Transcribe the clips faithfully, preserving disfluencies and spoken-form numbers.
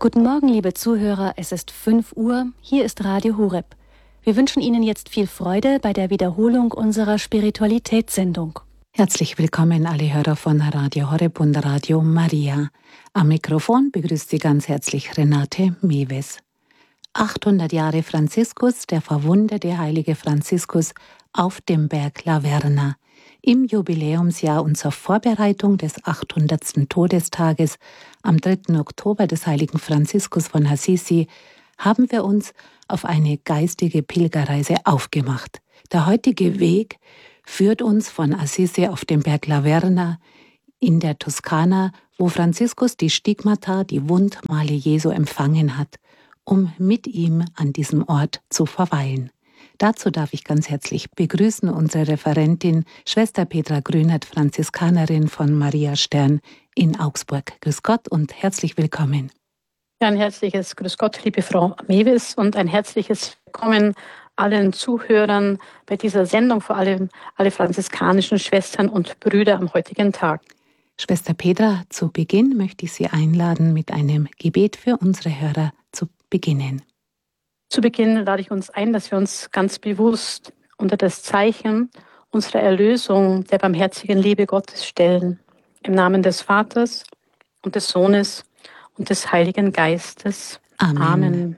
Guten Morgen, liebe Zuhörer, es ist fünf Uhr, hier ist Radio Horeb. Wir wünschen Ihnen jetzt viel Freude bei der Wiederholung unserer Spiritualitätssendung. Herzlich willkommen alle Hörer von Radio Horeb und Radio Maria. Am Mikrofon begrüßt Sie ganz herzlich Renate Mewes. achthundert Jahre Franziskus, der verwundete heilige Franziskus auf dem Berg Laverna. Im Jubiläumsjahr und zur Vorbereitung des achthundertsten Todestages am dritten Oktober des heiligen Franziskus von Assisi haben wir uns auf eine geistige Pilgerreise aufgemacht. Der heutige Weg führt uns von Assisi auf den Berg Laverna in der Toskana, wo Franziskus die Stigmata, die Wundmale Jesu empfangen hat, um mit ihm an diesem Ort zu verweilen. Dazu darf ich ganz herzlich begrüßen unsere Referentin, Schwester Petra Grünert, Franziskanerin von Maria Stern in Augsburg. Grüß Gott und herzlich willkommen. Ja, ein herzliches Grüß Gott, liebe Frau Mewes, und ein herzliches Willkommen allen Zuhörern bei dieser Sendung, vor allem alle franziskanischen Schwestern und Brüder am heutigen Tag. Schwester Petra, zu Beginn möchte ich Sie einladen, mit einem Gebet für unsere Hörer zu beginnen. Zu Beginn lade ich uns ein, dass wir uns ganz bewusst unter das Zeichen unserer Erlösung der barmherzigen Liebe Gottes stellen. Im Namen des Vaters und des Sohnes und des Heiligen Geistes. Amen. Amen.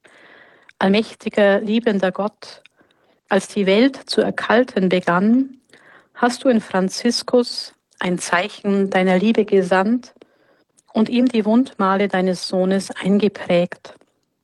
Allmächtiger, liebender Gott, als die Welt zu erkalten begann, hast du in Franziskus ein Zeichen deiner Liebe gesandt und ihm die Wundmale deines Sohnes eingeprägt.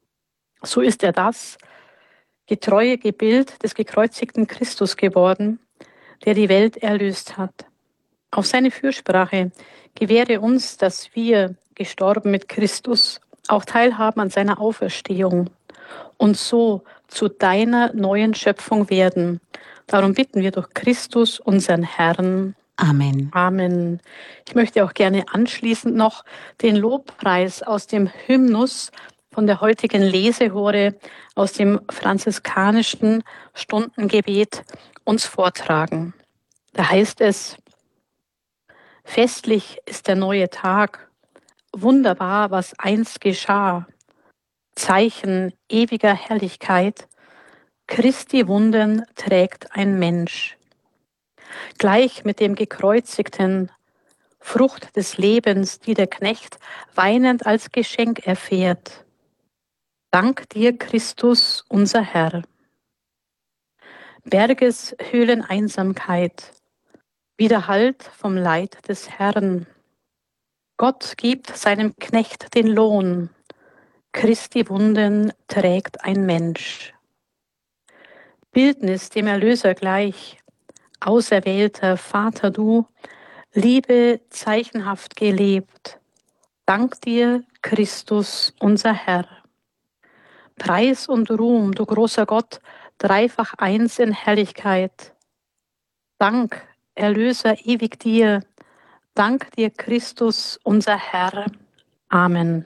So ist er das getreue Gebild des gekreuzigten Christus geworden, der die Welt erlöst hat. Auf seine Fürsprache gewähre uns, dass wir, gestorben mit Christus, auch teilhaben an seiner Auferstehung und so zu deiner neuen Schöpfung werden. Darum bitten wir durch Christus, unseren Herrn. Amen. Amen. Ich möchte auch gerne anschließend noch den Lobpreis aus dem Hymnus von der heutigen Lesehore aus dem franziskanischen Stundengebet uns vortragen. Da heißt es: Festlich ist der neue Tag, wunderbar, was einst geschah, Zeichen ewiger Herrlichkeit, Christi Wunden trägt ein Mensch. Gleich mit dem Gekreuzigten, Frucht des Lebens, die der Knecht weinend als Geschenk erfährt. Dank dir, Christus, unser Herr. Berges Höhleneinsamkeit, Widerhallt vom Leid des Herrn. Gott gibt seinem Knecht den Lohn, Christi Wunden trägt ein Mensch. Bildnis dem Erlöser gleich, auserwählter Vater du, Liebe zeichenhaft gelebt. Dank dir, Christus, unser Herr. Preis und Ruhm, du großer Gott, dreifach eins in Herrlichkeit. Dank, Erlöser ewig dir, dank dir, Christus, unser Herr. Amen.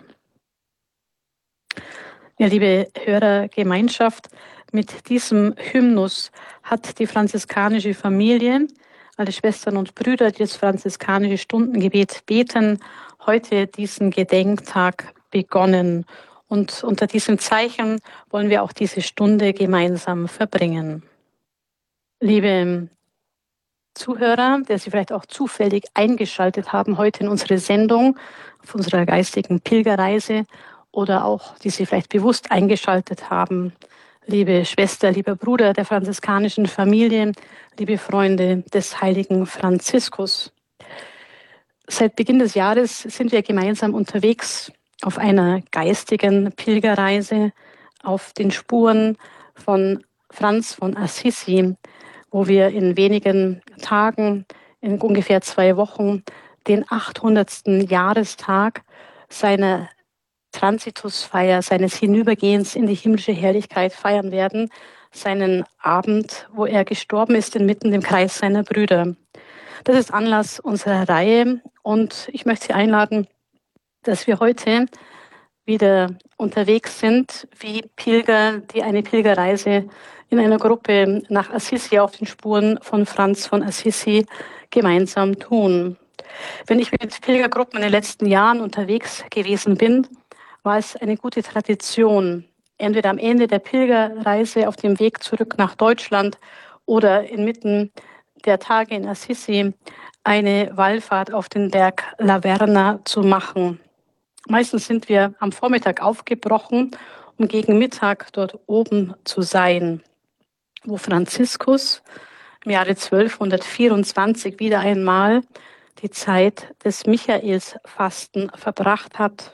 Ja, liebe Hörergemeinschaft, mit diesem Hymnus hat die franziskanische Familie, alle Schwestern und Brüder, die das franziskanische Stundengebet beten, heute diesen Gedenktag begonnen. Und unter diesem Zeichen wollen wir auch diese Stunde gemeinsam verbringen. Liebe Zuhörer, der Sie vielleicht auch zufällig eingeschaltet haben heute in unsere Sendung auf unserer geistigen Pilgerreise oder auch die Sie vielleicht bewusst eingeschaltet haben, liebe Schwester, lieber Bruder der franziskanischen Familie, liebe Freunde des heiligen Franziskus. Seit Beginn des Jahres sind wir gemeinsam unterwegs auf einer geistigen Pilgerreise auf den Spuren von Franz von Assisi, wo wir in wenigen Tagen, in ungefähr zwei Wochen, den achthundertsten Jahrestag seiner Transitusfeier, seines Hinübergehens in die himmlische Herrlichkeit feiern werden, seinen Abend, wo er gestorben ist, inmitten dem Kreis seiner Brüder. Das ist Anlass unserer Reihe und ich möchte Sie einladen, dass wir heute wieder unterwegs sind, wie Pilger, die eine Pilgerreise in einer Gruppe nach Assisi auf den Spuren von Franz von Assisi gemeinsam tun. Wenn ich mit Pilgergruppen in den letzten Jahren unterwegs gewesen bin, war es eine gute Tradition, entweder am Ende der Pilgerreise auf dem Weg zurück nach Deutschland oder inmitten der Tage in Assisi eine Wallfahrt auf den Berg Laverna zu machen. Meistens sind wir am Vormittag aufgebrochen, um gegen Mittag dort oben zu sein, wo Franziskus im Jahre zwölfhundertvierundzwanzig wieder einmal die Zeit des Michaelsfasten verbracht hat.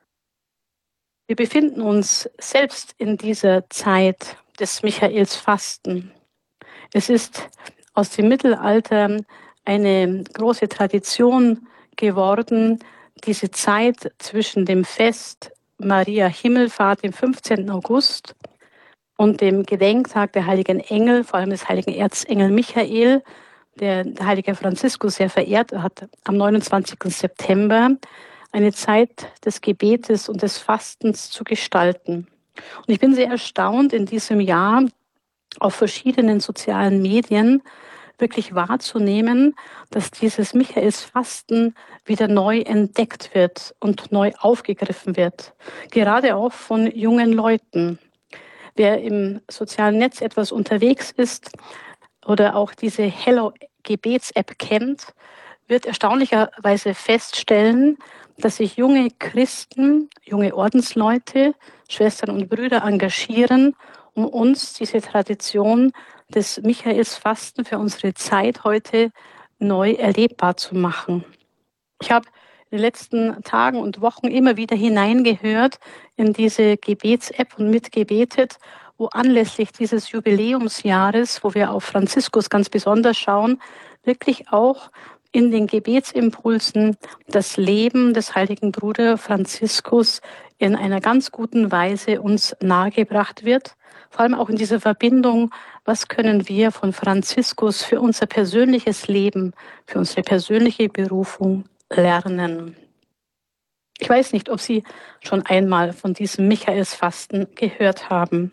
Wir befinden uns selbst in dieser Zeit des Michaelsfasten. Es ist aus dem Mittelalter eine große Tradition geworden, diese Zeit zwischen dem Fest Maria Himmelfahrt, dem fünfzehnten August, und dem Gedenktag der heiligen Engel, vor allem des heiligen Erzengel Michael, der der heilige Franziskus sehr verehrt hat, am neunundzwanzigsten September, eine Zeit des Gebetes und des Fastens zu gestalten. Und ich bin sehr erstaunt, in diesem Jahr auf verschiedenen sozialen Medien wirklich wahrzunehmen, dass dieses Michaelsfasten wieder neu entdeckt wird und neu aufgegriffen wird. Gerade auch von jungen Leuten. Wer im sozialen Netz etwas unterwegs ist oder auch diese Hello-Gebets-App kennt, wird erstaunlicherweise feststellen, dass sich junge Christen, junge Ordensleute, Schwestern und Brüder engagieren, um uns diese Tradition des Michaelsfasten für unsere Zeit heute neu erlebbar zu machen. Ich habe in den letzten Tagen und Wochen immer wieder hineingehört in diese Gebets-App und mitgebetet, wo anlässlich dieses Jubiläumsjahres, wo wir auf Franziskus ganz besonders schauen, wirklich auch in den Gebetsimpulsen das Leben des heiligen Bruder Franziskus in einer ganz guten Weise uns nahegebracht wird. Vor allem auch in dieser Verbindung, was können wir von Franziskus für unser persönliches Leben, für unsere persönliche Berufung lernen. Ich weiß nicht, ob Sie schon einmal von diesem Michaelsfasten gehört haben.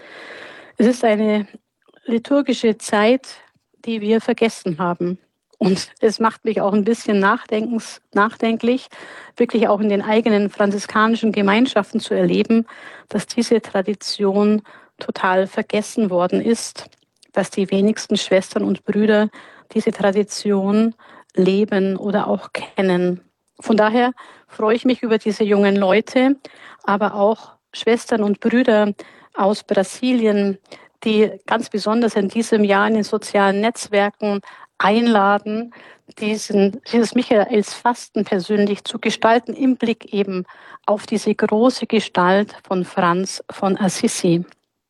Es ist eine liturgische Zeit, die wir vergessen haben. Und es macht mich auch ein bisschen nachdenklich, wirklich auch in den eigenen franziskanischen Gemeinschaften zu erleben, dass diese Tradition total vergessen worden ist, dass die wenigsten Schwestern und Brüder diese Tradition leben oder auch kennen. Von daher freue ich mich über diese jungen Leute, aber auch Schwestern und Brüder aus Brasilien, die ganz besonders in diesem Jahr in den sozialen Netzwerken einladen, diesen, dieses Michaelsfasten persönlich zu gestalten, im Blick eben auf diese große Gestalt von Franz von Assisi.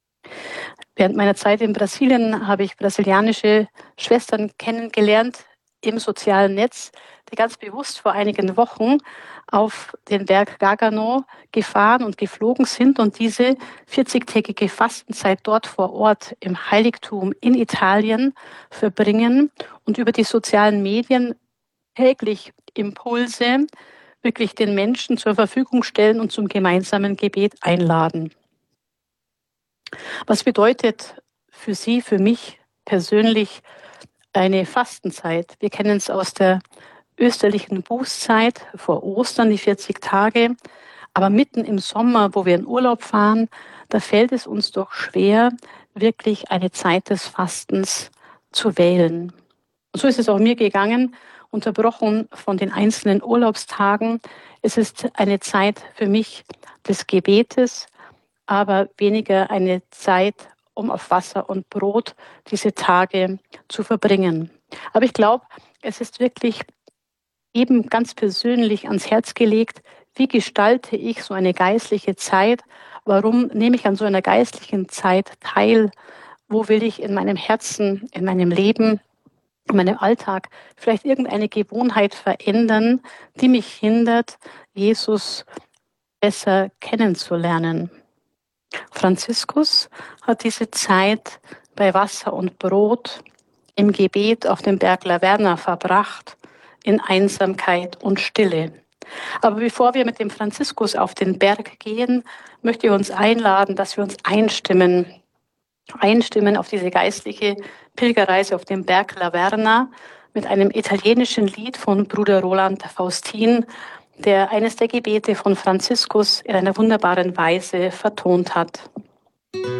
Während meiner Zeit in Brasilien habe ich brasilianische Schwestern kennengelernt im sozialen Netz, die ganz bewusst vor einigen Wochen auf den Berg Gargano gefahren und geflogen sind und diese vierzigtägige Fastenzeit dort vor Ort im Heiligtum in Italien verbringen und über die sozialen Medien täglich Impulse wirklich den Menschen zur Verfügung stellen und zum gemeinsamen Gebet einladen. Was bedeutet für Sie, für mich persönlich eine Fastenzeit? Wir kennen es aus der österlichen Bußzeit vor Ostern, die vierzig Tage. Aber mitten im Sommer, wo wir in Urlaub fahren, da fällt es uns doch schwer, wirklich eine Zeit des Fastens zu wählen. Und so ist es auch mir gegangen, unterbrochen von den einzelnen Urlaubstagen. Es ist eine Zeit für mich des Gebetes, aber weniger eine Zeit, um auf Wasser und Brot diese Tage zu verbringen. Aber ich glaube, es ist wirklich eben ganz persönlich ans Herz gelegt, wie gestalte ich so eine geistliche Zeit? Warum nehme ich an so einer geistlichen Zeit teil? Wo will ich in meinem Herzen, in meinem Leben, in meinem Alltag vielleicht irgendeine Gewohnheit verändern, die mich hindert, Jesus besser kennenzulernen? Franziskus hat diese Zeit bei Wasser und Brot im Gebet auf dem Berg Laverna verbracht, in Einsamkeit und Stille. Aber bevor wir mit dem Franziskus auf den Berg gehen, möchte ich uns einladen, dass wir uns einstimmen, einstimmen auf diese geistliche Pilgerreise auf dem Berg Laverna mit einem italienischen Lied von Bruder Roland Faustin, der eines der Gebete von Franziskus in einer wunderbaren Weise vertont hat.